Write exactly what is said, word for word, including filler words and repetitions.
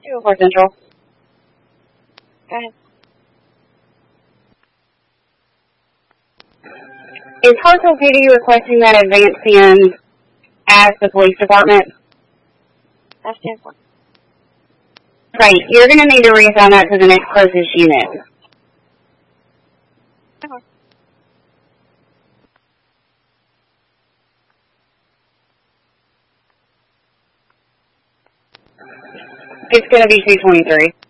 two oh four Central. Go ahead. Is Hartsville P D requesting that advance in as the police department? That's ten four. Right, you're going to need to reassign that to the next closest unit. Okay. It's going to be two twenty-three.